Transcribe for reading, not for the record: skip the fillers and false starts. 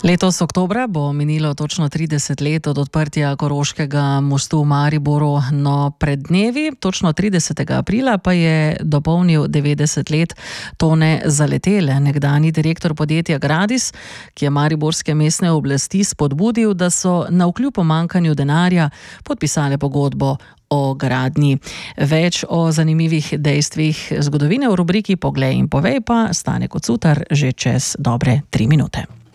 Letos oktobra bo minilo točno 30 let od odprtja Koroškega mostu v Mariboru, no pred dnevi, točno 30. aprila, pa je dopolnil 90 let Tone Zaletel, nekdanji direktor podjetja Gradis, ki je mariborske mestne oblasti spodbudil, da so navkljub pomanjkanju denarja podpisale pogodbo o gradnji. Več o zanimivih dejstvih zgodovine v rubriki Poglej in povej pa Stane Kocutar že čez dobre 3 minute.